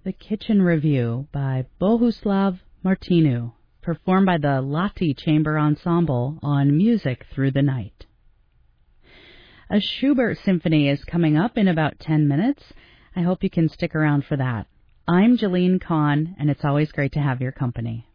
The Kitchen Review by Bohuslav Martinu, performed by the Lati Chamber Ensemble on Music Through the Night. A Schubert symphony is coming up in about 10 minutes. I hope you can stick around for that. I'm Jalene Kahn, and it's always great to have your company.